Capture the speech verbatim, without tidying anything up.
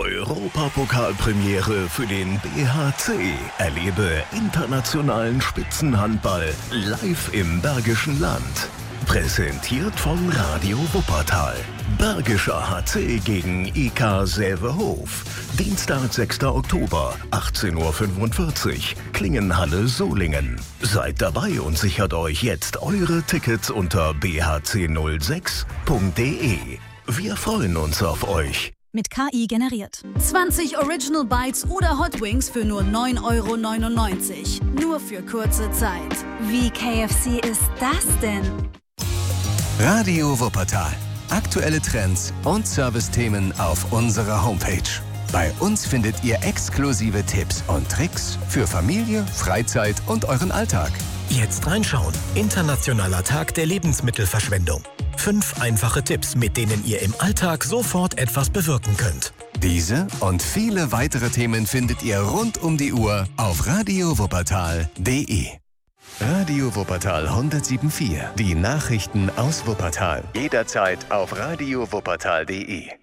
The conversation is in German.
Europapokalpremiere für den B H C. Erlebe internationalen Spitzenhandball live im Bergischen Land. Präsentiert von Radio Wuppertal. Bergischer H C gegen I K Sävehof. Dienstag, sechster Oktober, achtzehn Uhr fünfundvierzig. Klingenhalle Solingen. Seid dabei und sichert euch jetzt eure Tickets unter b h c null sechs punkt d e. Wir freuen uns auf euch. Mit K I generiert. zwanzig Original Bites oder Hot Wings für nur neun Euro neunundneunzig. Nur für kurze Zeit. Wie K F C ist das denn? Radio Wuppertal. Aktuelle Trends und Servicethemen auf unserer Homepage. Bei uns findet ihr exklusive Tipps und Tricks für Familie, Freizeit und euren Alltag. Jetzt reinschauen. Internationaler Tag der Lebensmittelverschwendung. Fünf einfache Tipps, mit denen ihr im Alltag sofort etwas bewirken könnt. Diese und viele weitere Themen findet ihr rund um die Uhr auf radio wuppertal punkt d e. Radio Wuppertal hundertsieben Komma vier. Die Nachrichten aus Wuppertal. Jederzeit auf radio wuppertal punkt d e.